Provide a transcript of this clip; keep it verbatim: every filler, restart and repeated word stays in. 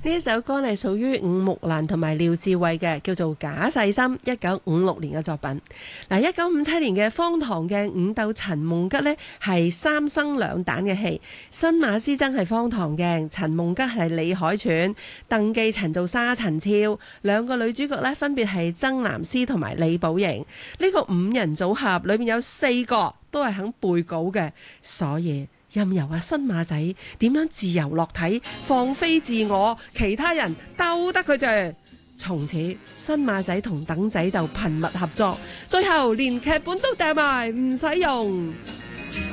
呢一首歌係屬於伍木蘭同埋廖智慧嘅，叫做《假細心》，一九五六年嘅作品。嗱，一九五七年嘅荒唐嘅五鬥陳夢吉呢係三生兩旦嘅戲，新馬師曾係荒唐嘅，陳夢吉係李海泉，鄧寄塵做沙塵超，兩個女主角呢分別係曾南詩同埋李寶瑩。呢、這個五人組合裏面有四個都係肯背稿嘅，所以任由阿新馬仔點樣自由落體放飛自我，其他人兜得佢啫。從此新馬仔同鄧仔就頻密合作，最後連劇本都掟埋唔使用。